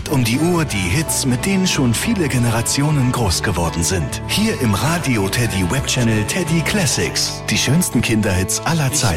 Um die Uhr die Hits, mit denen schon viele Generationen groß geworden sind. Hier im Radio Teddy Webchannel Teddy Classics. Die schönsten Kinderhits aller Zeiten.